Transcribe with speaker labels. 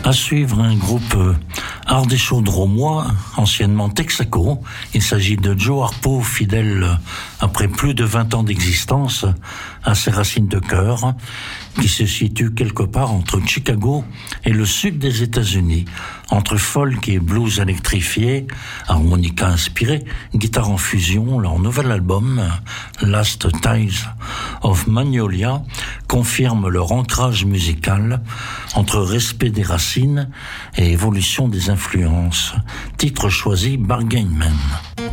Speaker 1: À suivre, un groupe ardécho-dromois, anciennement Texaco. Il s'agit de Joe Harpo, fidèle après plus de 20 ans d'existence à ses racines de cœur, qui se situe quelque part entre Chicago et le sud des États-Unis, entre folk et blues électrifié, harmonica inspiré, guitare en fusion. Leur nouvel album, Last Ties of Magnolia, confirme leur ancrage musical entre respect des racines et évolution des influences. Titre choisi, Bargain Man.